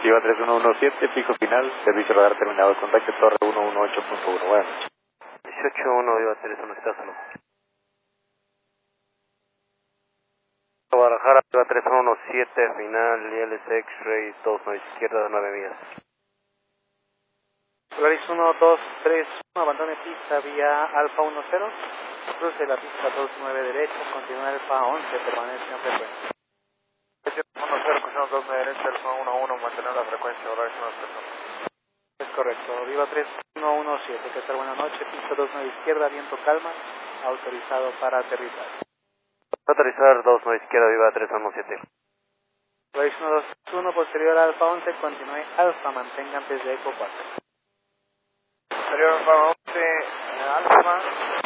Viva 3117, pico final, servicio radar terminado, contacto torre 118.1, bueno. 181, Viva 31, está solo. Guadalajara, Viva 3117, final, ILS X-Ray, 29 izquierda, 9 millas. Polaris 1231, abandone pista vía Alfa 10, cruce la pista 29 derecha, continúa Alfa 11, permanece en frecuencia. 10, cruzando 29 derecha, Alfa 11, mantener la frecuencia, Polaris 131. Es correcto, Viva 3117, que tal, buena noche, pista 29 izquierda, viento calma, autorizado para aterrizar. Aterrizar 29 izquierda, Viva 3117. Polaris 1221, posterior a Alfa 11, continúe Alfa, mantenga antes de Eco 4. Posterior Alfa 11, Alfa.